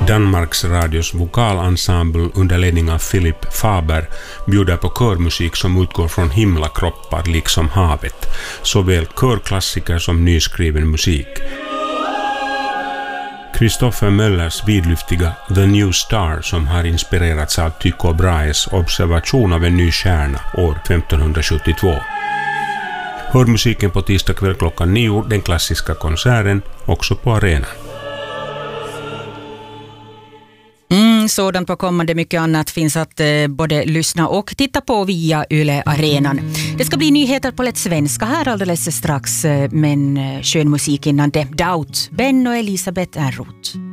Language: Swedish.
Danmarks Radios vokalensemble under ledning av Philip Faber bjuder på körmusik som utgår från himlakroppar liksom havet, såväl körklassiker som nyskriven musik. Christopher Möllers vidlyftiga The New Star, som har inspirerats av Tycho Brahes observation av en ny stjärna år 1572. Hör musiken på tisdag kväll klockan 9, den klassiska konserten, också på arenan. Sådant på kommande, mycket annat finns att både lyssna och titta på via Yle Arenan. Det ska bli nyheter på lätt svenska här alldeles strax, men skön musik innan det. Doubt, Ben och Elisabeth Enroth.